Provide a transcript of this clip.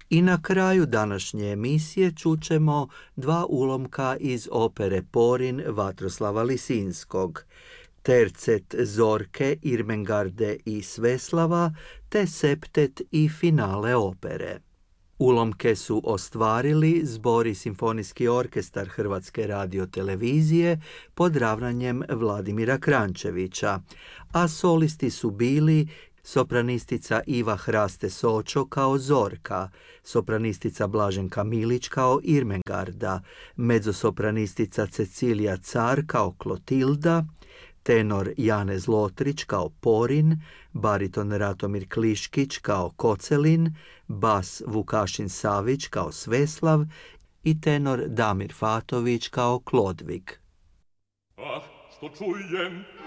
I na kraju današnje emisije čućemo 2 ulomka iz opere Porin Vatroslava Lisinskog, tercet Zorke, Irmengarde i Sveslava, te septet i finale opere. Ulomke su ostvarili Zbor i Simfonijski orkestar Hrvatske radiotelevizije pod ravnanjem Vladimira Krančevića, a solisti su bili sopranistica Iva Hraste Sočo kao Zorka, sopranistica Blaženka Milić kao Irmengarda, mezzosopranistica Cecilija Car kao Klotilda, tenor Janez Lotrić kao Porin, bariton Ratomir Kliškić kao Kocelin, bas Vukašin Savić kao Sveslav i tenor Damir Fatović kao Klodvig. Ah, što čujem